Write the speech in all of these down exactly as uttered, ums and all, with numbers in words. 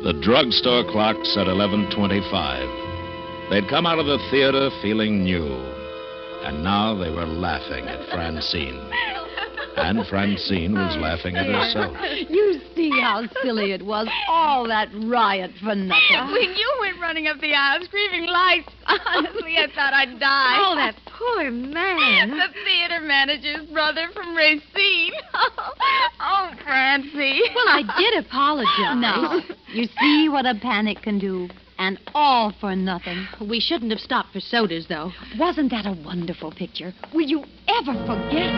The drugstore clock said eleven twenty-five. They'd come out of the theater feeling new. And now they were laughing at Francine. And Francine was laughing at herself. You see how silly it was. All that riot for nothing. When you went running up the aisle screaming lights, honestly, I thought I'd die. Oh, that poor man. The theater manager's brother from Racine. Oh, Francie. Well, I did apologize. No. You see what a panic can do. And all for nothing. We shouldn't have stopped for sodas, though. Wasn't that a wonderful picture? Will you ever forget?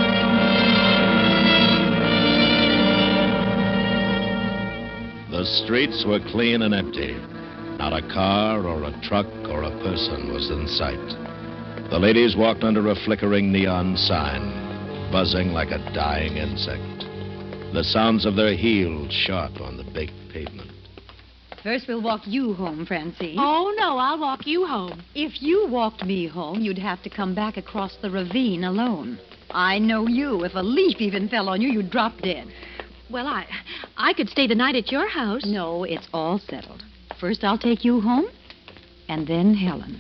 The streets were clean and empty. Not a car or a truck or a person was in sight. The ladies walked under a flickering neon sign, buzzing like a dying insect. The sounds of their heels sharp on the baked pavement. First, we'll walk you home, Francine. Oh, no, I'll walk you home. If you walked me home, you'd have to come back across the ravine alone. I know you. If a leaf even fell on you, you'd drop dead. Well, I I could stay the night at your house. No, it's all settled. First, I'll take you home, and then Helen.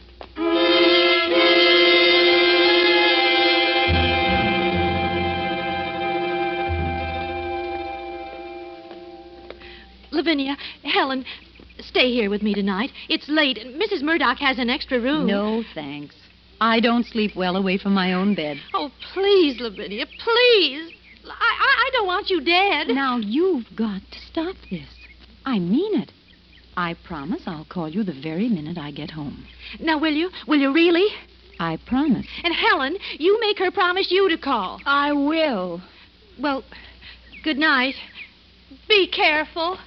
Lavinia, Helen, stay here with me tonight. It's late, and Missus Murdoch has an extra room. No, thanks. I don't sleep well away from my own bed. Oh, please, Lavinia, please. I, I, I don't want you dead. Now, you've got to stop this. I mean it. I promise I'll call you the very minute I get home. Now, will you? Will you really? I promise. And Helen, you make her promise you to call. I will. Well, good night. Be careful.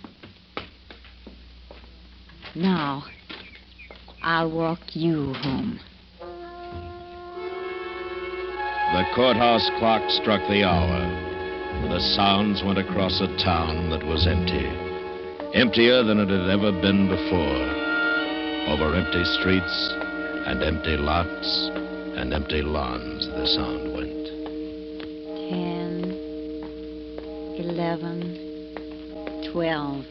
Now, I'll walk you home. The courthouse clock struck the hour. The sounds went across a town that was empty. Emptier than it had ever been before. Over empty streets and empty lots and empty lawns, the sound went. Ten, eleven, twelve.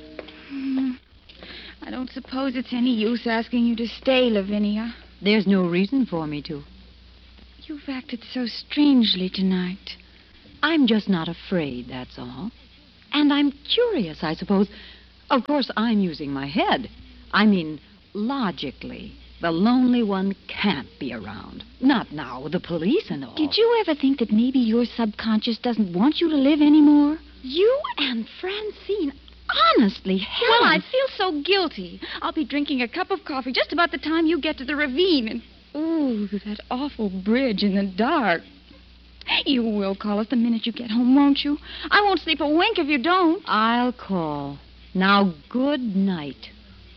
I don't suppose it's any use asking you to stay, Lavinia. There's no reason for me to. You've acted so strangely tonight. I'm just not afraid, that's all. And I'm curious, I suppose. Of course, I'm using my head. I mean, logically, the lonely one can't be around. Not now with the police and all. Did you ever think that maybe your subconscious doesn't want you to live anymore? You and Francine, honestly, Helen. Well, I feel so guilty. I'll be drinking a cup of coffee just about the time you get to the ravine. And, ooh, that awful bridge in the dark. You will call us the minute you get home, won't you? I won't sleep a wink if you don't. I'll call. Now, good night.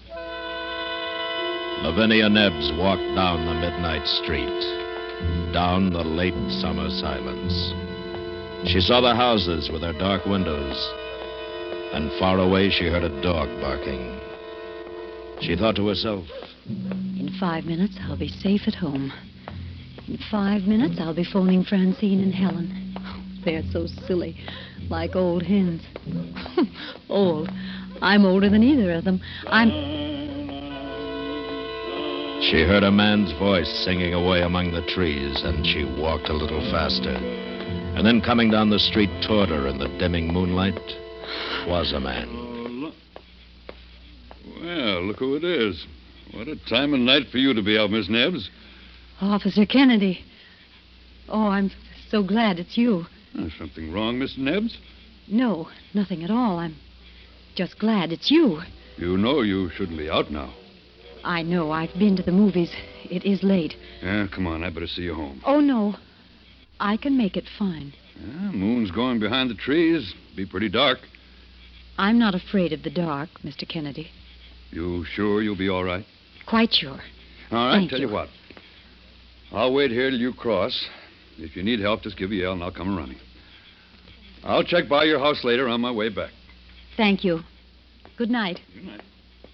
Lavinia Nebbs walked down the midnight street, down the late summer silence. She saw the houses with their dark windows, and far away she heard a dog barking. She thought to herself, in five minutes, I'll be safe at home. In five minutes, I'll be phoning Francine and Helen. Oh, they're so silly, like old hens. Old. I'm older than either of them. I'm... She heard a man's voice singing away among the trees, and she walked a little faster. And then coming down the street toward her in the dimming moonlight was a man. Well, look who it is. What a time of night for you to be out, Miss Nebbs. Officer Kennedy. Oh, I'm so glad it's you. Is something wrong, Miss Nebbs? No, nothing at all. I'm just glad it's you. You know you shouldn't be out now. I know. I've been to the movies. It is late. Yeah, come on. I better see you home. Oh, no. I can make it fine. Yeah, moon's going behind the trees. Be pretty dark. I'm not afraid of the dark, Mister Kennedy. You sure you'll be all right? Quite sure. All right, Thank tell you. you what. I'll wait here till you cross. If you need help, just give a yell and I'll come running. I'll check by your house later on my way back. Thank you. Good night. Good night.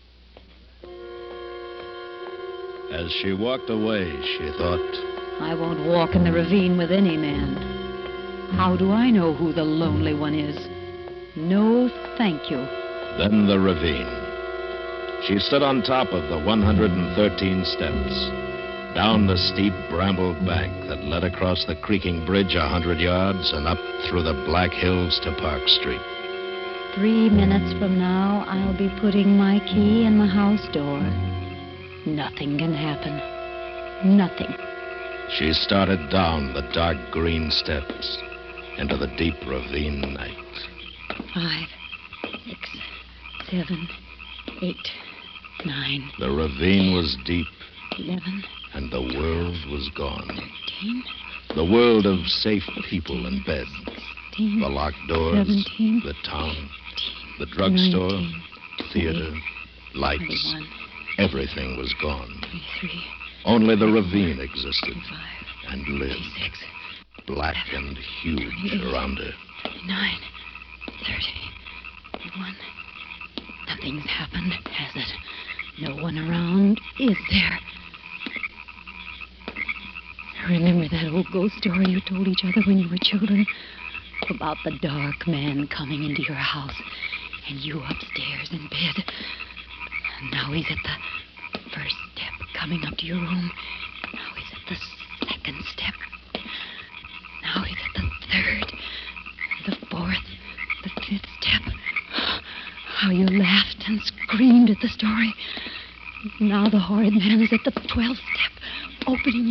As she walked away, she thought, I won't walk in the ravine with any man. How do I know who the lonely one is? No, thank you. Then the ravine. She stood on top of the one hundred thirteen steps, down the steep brambled bank that led across the creaking bridge a hundred yards and up through the Black Hills to Park Street. Three minutes from now, I'll be putting my key in the house door. Nothing can happen. Nothing. She started down the dark green steps into the deep ravine night. Five, six, seven, eight, nine. The ravine was deep, Eleven. and the world was gone. Thirteen. The world of safe people in bed. Sixteen. The locked doors, Seventeen. the town, the drugstore, Nineteen. theater, Twenty. lights. Twenty-one. Everything was gone. Twenty-three. Only the ravine existed Twenty-five. and lived, Twenty-six. black and huge around her. Twenty-nine. Thirty. Thirty-one. Nothing's happened, has it? No one around, is there? Remember that old ghost story you told each other when you were children? About the dark man coming into your house and you upstairs in bed. And now he's at the first step coming up to your room. Now he's at the second step. Now he's at the third, and the fourth, the fifth step. How you laughed and screamed at the story. Now the horrid man is at the twelfth step, opening